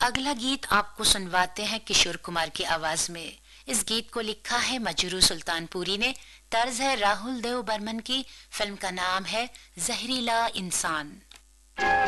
अगला गीत आपको सुनवाते हैं किशोर कुमार की आवाज में। इस गीत को लिखा है मजरू सुल्तानपुरी ने, तर्ज है राहुल देव बर्मन की। फिल्म का नाम है जहरीला इंसान।